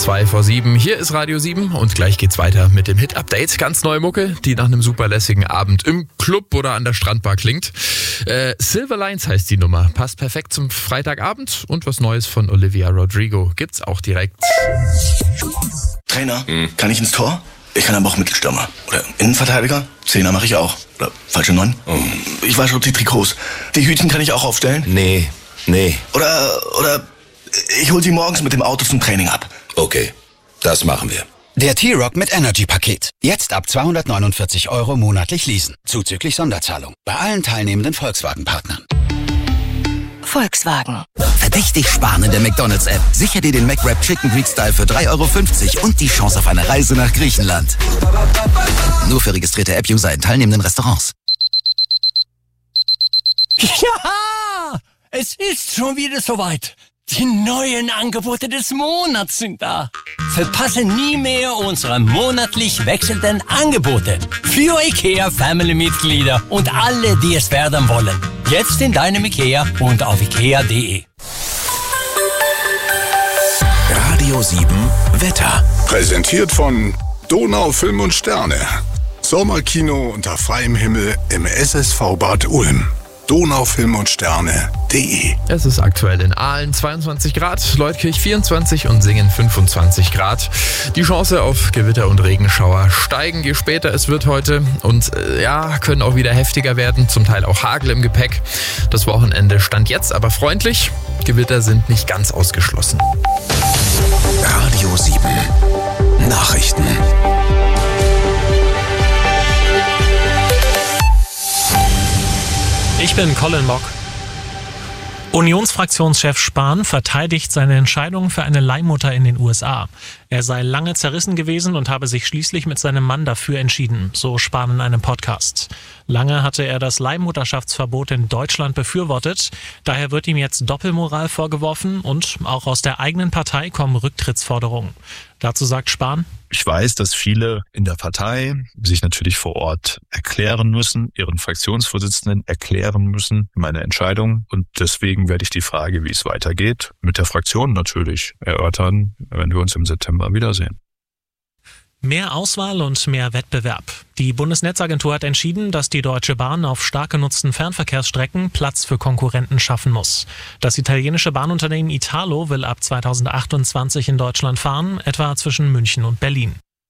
7:02. Hier ist Radio 7 und gleich geht's weiter mit dem Hit-Update. Ganz neue Mucke, die nach einem super lässigen Abend im Club oder an der Strandbar klingt. Silver Lines heißt die Nummer. Passt perfekt zum Freitagabend und was Neues von Olivia Rodrigo gibt's auch direkt. Trainer, kann ich ins Tor? Ich kann aber auch Mittelstürmer. Oder Innenverteidiger? Zehner mache ich auch. Oder falsche 9? Ich wasche die Trikots. Die Hütchen kann ich auch aufstellen? Nee. Oder ich hol sie morgens mit dem Auto zum Training ab. Okay, das machen wir. Der T-Rock mit Energy-Paket. Jetzt ab 249 € monatlich leasen. Zuzüglich Sonderzahlung. Bei allen teilnehmenden Volkswagen-Partnern. Volkswagen. Verdächtig sparen in der McDonald's-App. Sicher dir den McWrap Chicken Greek Style für 3,50 € und die Chance auf eine Reise nach Griechenland. Nur für registrierte App-User in teilnehmenden Restaurants. Ja, es ist schon wieder soweit. Die neuen Angebote des Monats sind da. Verpasse nie mehr unsere monatlich wechselnden Angebote. Für IKEA-Family-Mitglieder und alle, die es werden wollen. Jetzt in deinem IKEA und auf ikea.de. Radio 7 Wetter. Präsentiert von Donau Film und Sterne. Sommerkino unter freiem Himmel im SSV Bad Ulm. donaufilmundsterne.de. Es ist aktuell in Aalen 22 Grad, Leutkirch 24 und Singen 25 Grad. Die Chance auf Gewitter und Regenschauer steigen, je später es wird heute und können auch wieder heftiger werden, zum Teil auch Hagel im Gepäck. Das Wochenende stand jetzt aber freundlich, Gewitter sind nicht ganz ausgeschlossen. Radio 7 Nachrichten. Ich bin Colin Mock. Unionsfraktionschef Spahn verteidigt seine Entscheidung für eine Leihmutter in den USA. Er sei lange zerrissen gewesen und habe sich schließlich mit seinem Mann dafür entschieden, so Spahn in einem Podcast. Lange hatte er das Leihmutterschaftsverbot in Deutschland befürwortet. Daher wird ihm jetzt Doppelmoral vorgeworfen und auch aus der eigenen Partei kommen Rücktrittsforderungen. Dazu sagt Spahn: Ich weiß, dass viele in der Partei sich natürlich vor Ort erklären müssen, ihren Fraktionsvorsitzenden erklären müssen, meine Entscheidung. Und deswegen werde ich die Frage, wie es weitergeht, mit der Fraktion natürlich erörtern, wenn wir uns im September wiedersehen. Mehr Auswahl und mehr Wettbewerb. Die Bundesnetzagentur hat entschieden, dass die Deutsche Bahn auf stark genutzten Fernverkehrsstrecken Platz für Konkurrenten schaffen muss. Das italienische Bahnunternehmen Italo will ab 2028 in Deutschland fahren, etwa zwischen München und Berlin.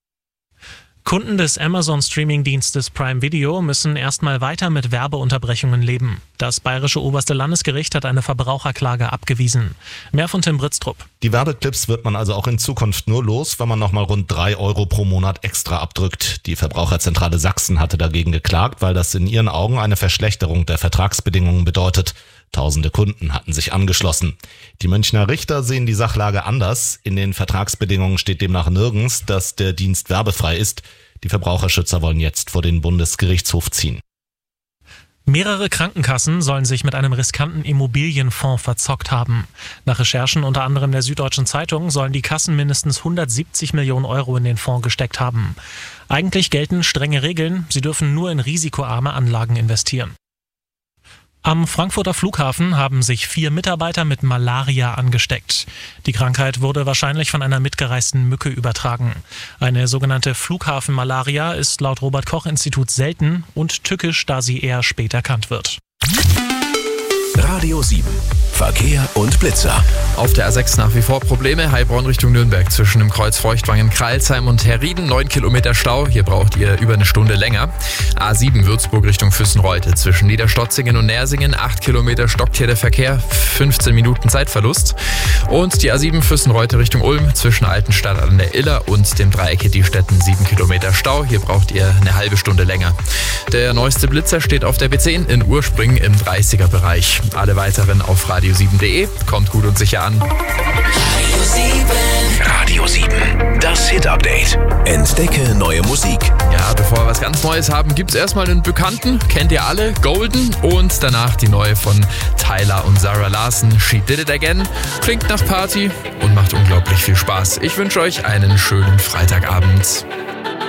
Kunden des Amazon-Streaming-Dienstes Prime Video müssen erstmal weiter mit Werbeunterbrechungen leben. Das Bayerische Oberste Landesgericht hat eine Verbraucherklage abgewiesen. Mehr von Tim Britztrup. Die Werbeclips wird man also auch in Zukunft nur los, wenn man nochmal rund 3 € pro Monat extra abdrückt. Die Verbraucherzentrale Sachsen hatte dagegen geklagt, weil das in ihren Augen eine Verschlechterung der Vertragsbedingungen bedeutet. Tausende Kunden hatten sich angeschlossen. Die Münchner Richter sehen die Sachlage anders. In den Vertragsbedingungen steht demnach nirgends, dass der Dienst werbefrei ist. Die Verbraucherschützer wollen jetzt vor den Bundesgerichtshof ziehen. Mehrere Krankenkassen sollen sich mit einem riskanten Immobilienfonds verzockt haben. Nach Recherchen unter anderem der Süddeutschen Zeitung sollen die Kassen mindestens 170 Millionen € in den Fonds gesteckt haben. Eigentlich gelten strenge Regeln, sie dürfen nur in risikoarme Anlagen investieren. Am Frankfurter Flughafen haben sich 4 Mitarbeiter mit Malaria angesteckt. Die Krankheit wurde wahrscheinlich von einer mitgereisten Mücke übertragen. Eine sogenannte Flughafenmalaria ist laut Robert-Koch-Institut selten und tückisch, da sie eher spät erkannt wird. Radio 7 Verkehr und Blitzer. Auf der A6 nach wie vor Probleme. Heilbronn Richtung Nürnberg zwischen dem Kreuz Feuchtwangen-Kreilsheim und Herrieden. 9 Kilometer Stau. Hier braucht ihr über eine Stunde länger. A7 Würzburg Richtung Füssenreuth zwischen Niederstotzingen und Nersingen. 8 Kilometer stockt hier der Verkehr. 15 Minuten Zeitverlust. Und die A7 Füssenreuth Richtung Ulm zwischen Altenstadt an der Iller und dem Dreieck Diestätten. 7 Kilometer Stau. Hier braucht ihr eine halbe Stunde länger. Der neueste Blitzer steht auf der B10 in Urspringen im 30er-Bereich. Alle weiteren auf radio7.de. Kommt gut und sicher an. Radio 7, das Hit-Update. Entdecke neue Musik. Ja, bevor wir was ganz Neues haben, gibt's erstmal einen Bekannten. Kennt ihr alle? Golden. Und danach die neue von Tyler und Zara Larsson. She Did It Again. Klingt nach Party und macht unglaublich viel Spaß. Ich wünsche euch einen schönen Freitagabend.